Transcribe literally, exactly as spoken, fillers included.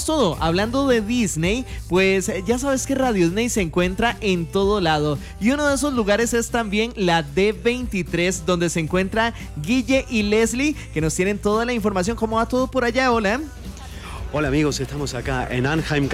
es todo. Hablando de Disney, pues ya sabes que Radio Disney se encuentra en todo lado. Y uno de esos lugares es también la D veintitrés, donde se encuentra Guille y Leslie, que nos tienen toda la información. ¿Cómo va todo por allá? Hola. Hola amigos, estamos acá en Anaheim,